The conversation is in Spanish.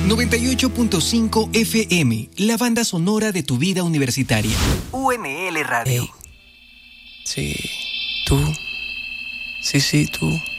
98.5 FM, la banda sonora de tu vida universitaria. UNL Radio. Hey. Sí, tú. Sí, tú.